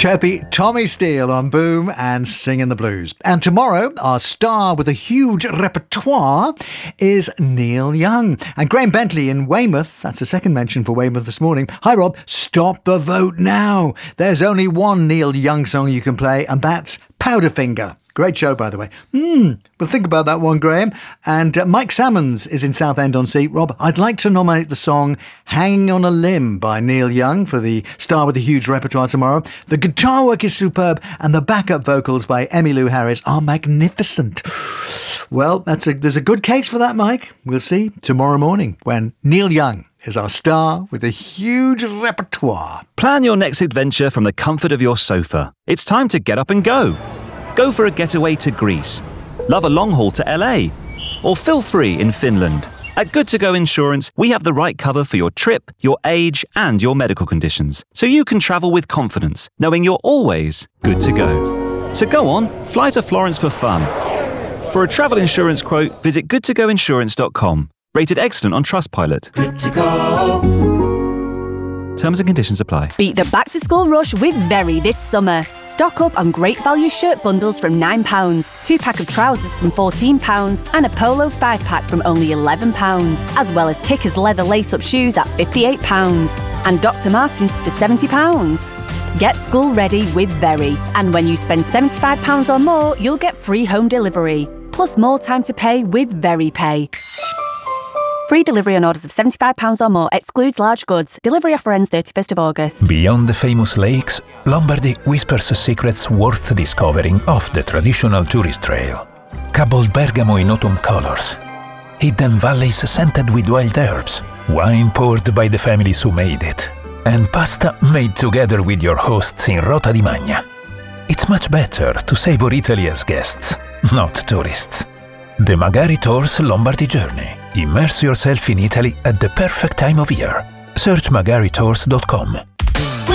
chirpy Tommy Steele on Boom and Singing the Blues. And tomorrow, our star with a huge repertoire is Neil Young. And Graham Bentley in Weymouth, that's the second mention for Weymouth this morning. Hi Rob, stop the vote now. There's only one Neil Young song you can play, and that's Powderfinger. Great show, by the way. We'll think about that one, Graham. And Mike Salmons is in Southend-on-Sea. Rob, I'd like to nominate the song Hanging on a Limb by Neil Young for the star with a huge repertoire tomorrow. The guitar work is superb and the backup vocals by Emmylou Harris are magnificent. Well, there's a good case for that, Mike. We'll see tomorrow morning when Neil Young is our star with a huge repertoire. Plan your next adventure from the comfort of your sofa. It's time to get up and go. Go for a getaway to Greece, love a long haul to LA, or feel free in Finland. At Good To Go Insurance, we have the right cover for your trip, your age, and your medical conditions, so you can travel with confidence, knowing you're always good to go. So go on, fly to Florence for fun. For a travel insurance quote, visit goodtogoinsurance.com. Rated excellent on Trustpilot. Good to go. Terms and conditions apply. Beat the back-to-school rush with Very this summer. Stock up on great value shirt bundles from £9, 2-pack of trousers from £14 and a polo 5-pack from only £11, as well as Kickers leather lace-up shoes at £58 and Dr. Martens for £70. Get school ready with Very, and when you spend £75 or more, you'll get free home delivery, plus more time to pay with Very Pay. Free delivery on orders of £75 or more, excludes large goods. Delivery offer ends 31st of August. Beyond the famous lakes, Lombardy whispers secrets worth discovering off the traditional tourist trail. Cobbled Bergamo in autumn colors, hidden valleys scented with wild herbs, wine poured by the families who made it, and pasta made together with your hosts in Rota di Magna. It's much better to savor Italy as guests, not tourists. The Magari Tours Lombardy Journey. Immerse yourself in Italy at the perfect time of year. Search magaritours.com.